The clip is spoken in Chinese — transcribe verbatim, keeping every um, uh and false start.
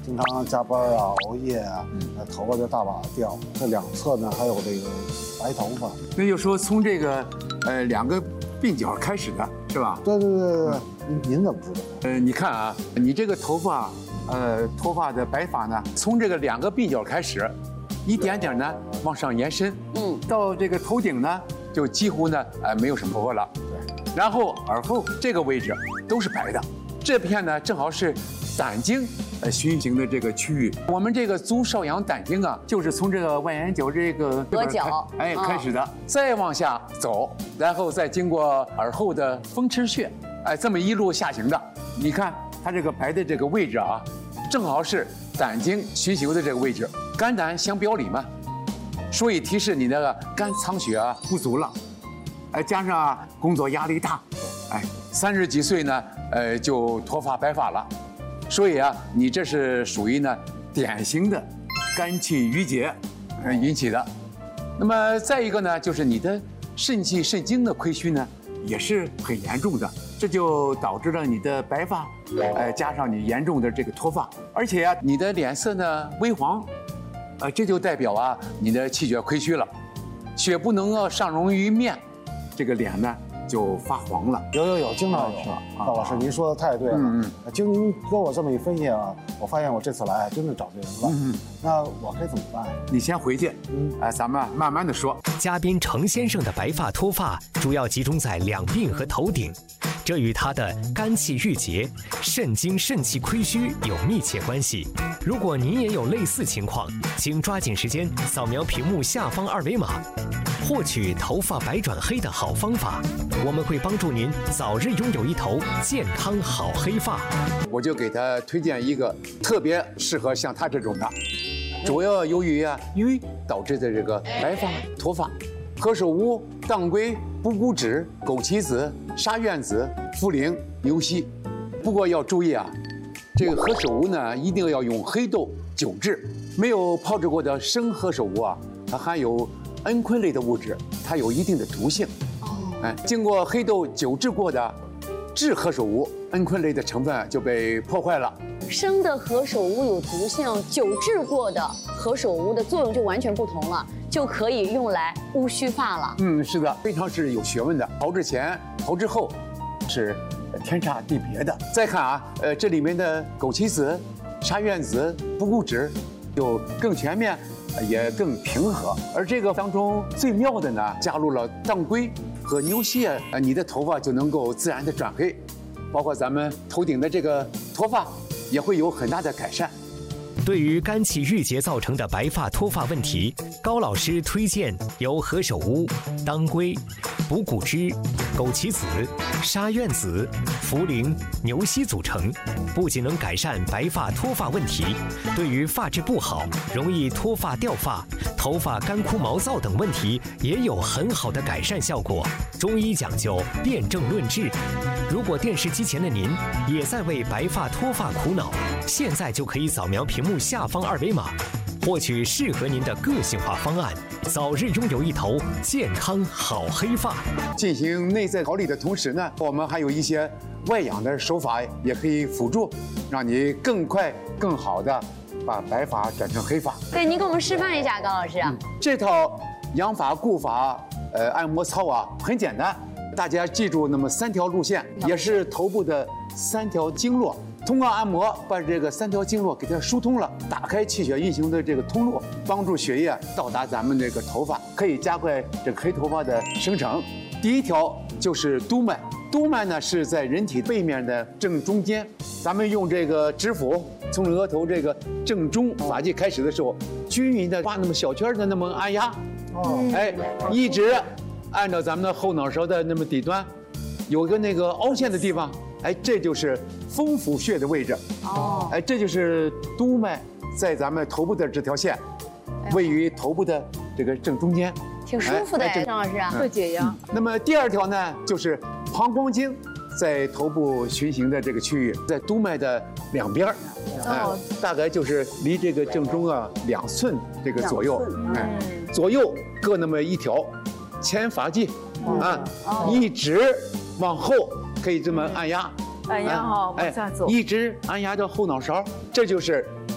经常加班啊、熬夜啊，呃头发就大把掉。这两侧呢还有这个白头发。 那就说从这个呃两个鬓角开始的是吧？ 对对对对对，您您怎么知道？ 呃，你看啊，你这个头发，呃，头发的白发呢，从这个两个鬓角开始，一点点呢往上延伸，嗯，到这个头顶呢，就几乎呢，呃，没有什么头发了。对。然后耳后这个位置都是白的，这片呢正好是胆经呃循行的这个区域。我们这个足少阳胆经啊，就是从这个外眼角这个额角哎开始的，再往下走，然后再经过耳后的风池穴，哎，这么一路下行的。你看它这个白的这个位置啊，正好是胆经循行的这个位置，肝胆相表里嘛，所以提示你那个肝藏血啊不足了。哎，加上啊工作压力大，哎，三十几岁呢，呃，就脱发白发了，所以啊，你这是属于呢典型的肝气郁结，呃引起的。那么再一个呢，就是你的肾气肾精的亏虚呢，也是很严重的，这就导致了你的白发，呃，加上你严重的这个脱发，而且啊，你的脸色呢微黄，呃，这就代表啊你的气血亏虚了，血不能够上溶于面。这个脸呢就发黄了， 有有有，经常有。高老师，您说的太对了。嗯嗯。经您跟我这么一分析啊，我发现我这次来还真的找对人了。嗯嗯。那我该怎么办？ 你先回去，嗯，哎，咱们慢慢的说。 嘉宾程先生的白发脱发主要集中在两鬓和头顶，这与他的肝气郁结、肾精肾气亏虚有密切关系。如果您也有类似情况，请抓紧时间扫描屏幕下方二维码。获取头发白转黑的好方法，我们会帮助您早日拥有一头健康好黑发。 我就给他推荐一个特别适合像他这种的，主要由于啊瘀导致的这个白发脱发，何首乌、当归、补骨脂、枸杞子、沙苑子、茯苓、牛膝。不过要注意啊，这个何首乌呢一定要用黑豆久制，没有泡制过的生何首乌啊，它含有蒽醌类的物质，它有一定的毒性。哦，哎，经过黑豆久制过的制何首乌，蒽醌类的成分就被破坏了。 生的何首乌有毒性，久制过的何首乌的作用就完全不同了，就可以用来乌须发了。 嗯，是的，非常是有学问的。炮制前、炮制后是天差地别的。再看啊，呃，这里面的枸杞子、沙苑子、补骨脂就更全面。也更平和，而这个当中最妙的呢，加入了当归和牛膝啊，你的头发就能够自然的转黑，包括咱们头顶的这个脱发也会有很大的改善。 对于肝气郁结造成的白发脱发问题，高老师推荐由何首乌、当归、补骨脂、枸杞子、沙苑子、茯苓、牛膝组成，不仅能改善白发脱发问题，对于发质不好、容易脱发掉发、头发干枯毛躁等问题也有很好的改善效果。中医讲究辨证论治，如果电视机前的您也在为白发脱发苦恼，现在就可以扫描屏幕下方二维码，获取适合您的个性化方案，早日拥有一头健康好黑发。 进行内在调理的同时呢，我们还有一些外养的手法也可以辅助，让你更快、更好的把白发转成黑发。 对，您给我们示范一下，高老师啊。 嗯、这套养发固发呃按摩操啊很简单，大家记住那么三条路线，也是头部的三条经络。通过按摩把这个三条经络给它疏通了，打开气血运行的这个通路，帮助血液到达咱们这个头发，可以加快这个黑头发的生成。第一条就是督脉，督脉呢是在人体背面的正中间，咱们用这个指腹从额头这个正中发际开始的时候，均匀的画那么小圈的那么按压，哦，哎，一直按照咱们的后脑勺的那么底端，有个那个凹陷的地方。哎，这就是风府穴的位置。哦，哎，这就是督脉，在咱们头部的这条线，位于头部的这个正中间， 挺舒服的，张老师啊， 会解压。 那么第二条呢，就是膀胱经在头部循行的这个区域，在督脉的两边，哎，大概就是离这个正中啊两寸这个左右，哎，左右各那么一条，前发际，啊，一直往后。可以这么按压， 按压哈，往下走， 一直按压到后脑勺，这就是